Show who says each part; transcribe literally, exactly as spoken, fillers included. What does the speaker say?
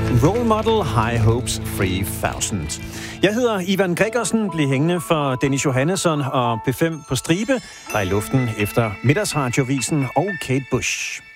Speaker 1: Role Model High Hopes tre tusind. Jeg hedder Ivan Gregersen. Bliv hængende for Dennis Johannesson og P fem på stribe, der er i luften efter Middagsradiovisen og Kate Bush.